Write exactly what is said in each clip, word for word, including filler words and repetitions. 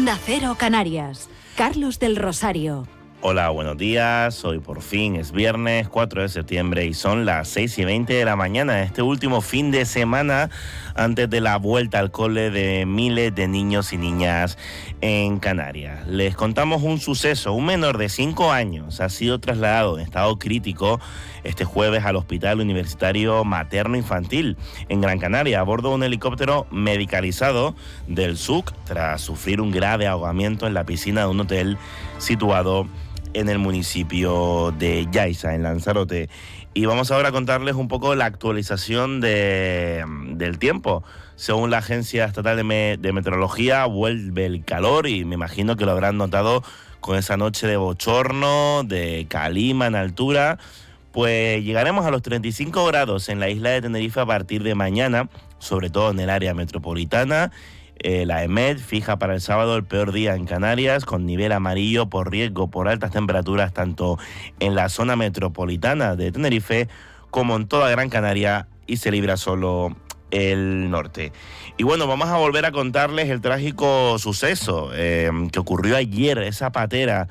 Onda Cero Canarias. Carlos del Rosario. Hola, buenos días. Hoy por fin es viernes cuatro de septiembre y son las seis y veinte de la mañana. Este último fin de semana antes de la vuelta al cole de miles de niños y niñas en Canarias. Les contamos un suceso. Un menor de cinco años ha sido trasladado en estado crítico este jueves al Hospital Universitario Materno Infantil en Gran Canaria a bordo de un helicóptero medicalizado del S U C tras sufrir un grave ahogamiento en la piscina de un hotel situado en el municipio de Yaiza, en Lanzarote. Y vamos ahora a contarles un poco la actualización de, del tiempo. Según la Agencia Estatal de, Me, de Meteorología, vuelve el calor y me imagino que lo habrán notado con esa noche de bochorno, de calima en altura. Pues llegaremos a los treinta y cinco grados en la isla de Tenerife a partir de mañana, sobre todo en el área metropolitana. Eh, la EMET fija para el sábado el peor día en Canarias, con nivel amarillo por riesgo por altas temperaturas tanto en la zona metropolitana de Tenerife como en toda Gran Canaria, y se libra solo el norte. Y bueno, vamos a volver a contarles el trágico suceso eh, que ocurrió ayer, esa patera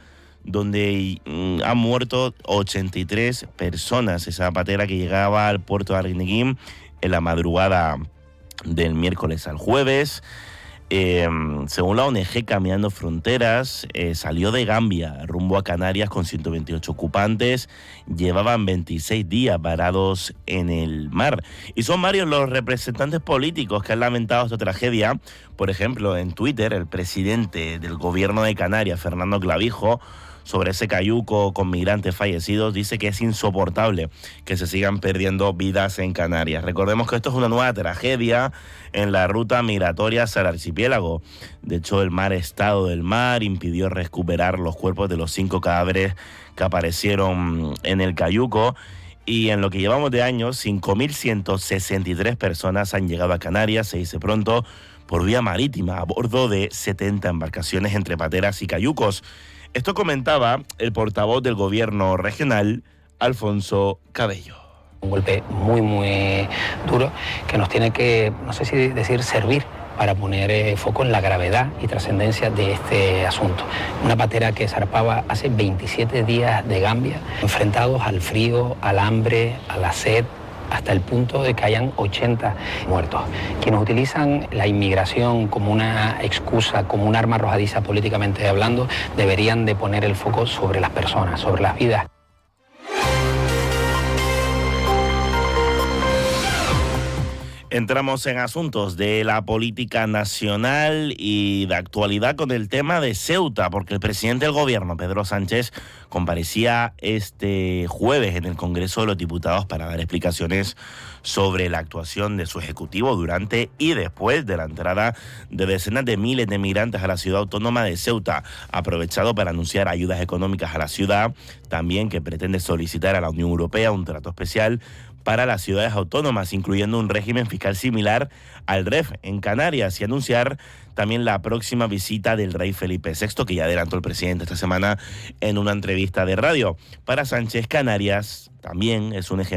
donde mm, han muerto ochenta y tres personas, esa patera que llegaba al puerto de Arguineguín en la madrugada del miércoles al jueves. Eh, según la O N G Caminando Fronteras, eh, salió de Gambia rumbo a Canarias con ciento veintiocho ocupantes. Llevaban veintiséis días varados en el mar. Y son varios los representantes políticos que han lamentado esta tragedia. Por ejemplo, en Twitter, el presidente del gobierno de Canarias, Fernando Clavijo, sobre ese cayuco con migrantes fallecidos, dice que es insoportable que se sigan perdiendo vidas en Canarias. Recordemos que esto es una nueva tragedia en la ruta migratoria hacia el archipiélago. De hecho, el mal estado del mar impidió recuperar los cuerpos de los cinco cadáveres que aparecieron en el cayuco. Y en lo que llevamos de año, cinco mil ciento sesenta y tres personas han llegado a Canarias, se dice pronto, por vía marítima, a bordo de setenta embarcaciones entre pateras y cayucos. Esto comentaba el portavoz del gobierno regional, Alfonso Cabello. Un golpe muy, muy duro que nos tiene que, no sé si decir, servir para poner eh, foco en la gravedad y trascendencia de este asunto. Una patera que zarpaba hace veintisiete días de Gambia, enfrentados al frío, al hambre, a la sed, hasta el punto de que hayan ochenta muertos. Quienes utilizan la inmigración como una excusa, como un arma arrojadiza políticamente hablando, deberían de poner el foco sobre las personas, sobre las vidas. Entramos en asuntos de la política nacional y de actualidad con el tema de Ceuta, porque el presidente del gobierno, Pedro Sánchez, comparecía este jueves en el Congreso de los Diputados para dar explicaciones sobre la actuación de su ejecutivo durante y después de la entrada de decenas de miles de migrantes a la ciudad autónoma de Ceuta. Ha aprovechado para anunciar ayudas económicas a la ciudad, también que pretende solicitar a la Unión Europea un trato especial para las ciudades autónomas, incluyendo un régimen fiscal similar al R E F en Canarias, y anunciar también la próxima visita del rey Felipe sexto, que ya adelantó el presidente esta semana en una entrevista de radio. Para Sánchez, Canarias también es un ejemplo